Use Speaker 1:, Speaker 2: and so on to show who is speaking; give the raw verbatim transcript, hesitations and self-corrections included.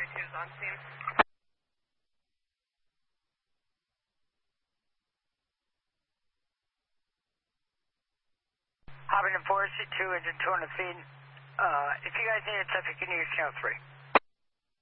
Speaker 1: twenty-two is on scene.
Speaker 2: Hopping in four, C two, engine two hundred feet. Uh, if you guys need a traffic, you can use channel three.